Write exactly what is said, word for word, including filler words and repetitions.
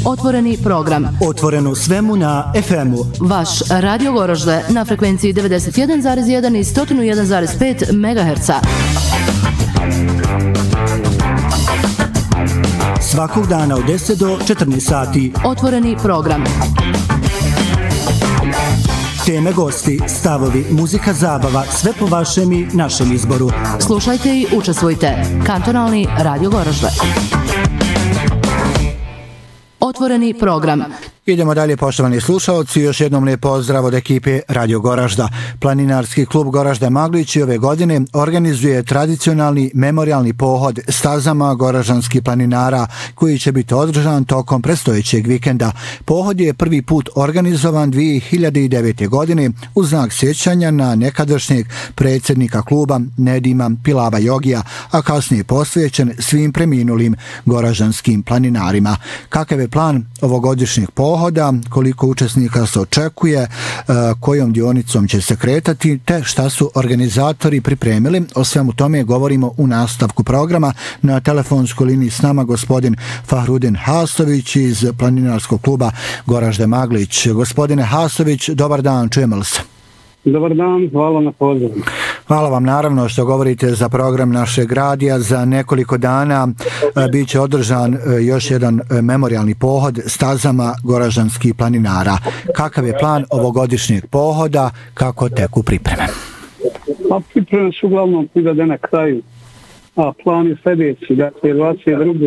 Otvoreni program. Otvoreno svemu na ef emu. Vaš Radio Goražde na frekvenciji devedeset jedan zarez jedan i sto jedan zarez pet megaherca. Svakog dana od deset do četrnaest sati. Otvoreni program. Teme, gosti, stavovi, muzika, zabava, sve po vašem i našem izboru. Slušajte i učestvujte. Kantonalni Radio Goražde. Otvoreni program. Idemo dalje, poštovani slušalci, još jednom lijep pozdrav od ekipe Radio Goražda. Planinarski klub Goražda Maglići ove godine organizuje tradicionalni memorijalni pohod stazama goražanskih planinara koji će biti održan tokom predstojećeg vikenda. Pohod je prvi put organizovan dvije hiljade devete. godine u znak sjećanja na nekadašnjeg predsjednika kluba Nedima Pilava Jogija, a kasnije posvećen svim preminulim goražanskim planinarima. Kakav je plan ovogodišnjeg pohoda? Pohoda, koliko učesnika se očekuje, kojom dionicom će se kretati, te šta su organizatori pripremili. O svemu tome govorimo u nastavku programa. Na telefonskoj liniji s nama gospodin Fahrudin Hasović iz planinarskog kluba Goražde Maglić. Gospodine Hasović, dobar dan, čujemo li se? Dobar dan, hvala na pozivu. Hvala vam naravno što govorite za program našeg radija. Za nekoliko dana bit će održan još jedan memorijalni pohod stazama goražanskih planinara. Kakav je plan ovogodišnjeg pohoda, kako teku pripreme? Pa pripreme su uglavnom privedene kraju, a plan je sljedeći, dakle dvadeset druge